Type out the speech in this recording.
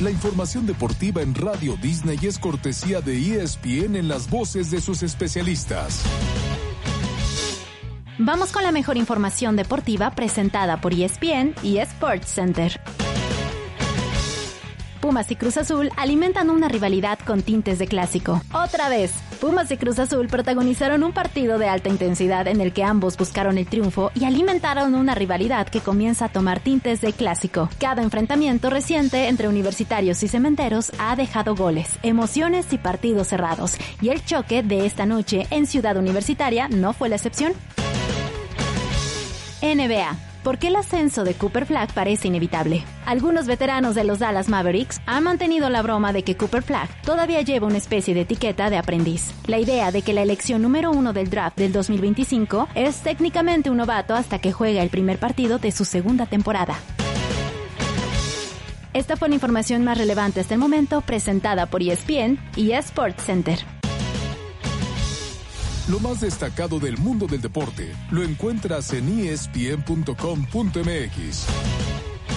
La información deportiva en Radio Disney es cortesía de ESPN en las voces de sus especialistas. Vamos con la mejor información deportiva presentada por ESPN y Sports Center. Pumas y Cruz Azul alimentan una rivalidad con tintes de clásico. Otra vez, Pumas y Cruz Azul protagonizaron un partido de alta intensidad en el que ambos buscaron el triunfo y alimentaron una rivalidad que comienza a tomar tintes de clásico. Cada enfrentamiento reciente entre universitarios y cementeros ha dejado goles, emociones y partidos cerrados. Y el choque de esta noche en Ciudad Universitaria no fue la excepción. NBA. ¿Por qué el ascenso de Cooper Flagg parece inevitable? Algunos veteranos de los Dallas Mavericks han mantenido la broma de que Cooper Flagg todavía lleva una especie de etiqueta de aprendiz. La idea de que la elección número 1 del draft del 2025 es técnicamente un novato hasta que juega el primer partido de su segunda temporada. Esta fue la información más relevante hasta el momento, presentada por ESPN y Sports Center. Lo más destacado del mundo del deporte lo encuentras en ESPN.com.mx.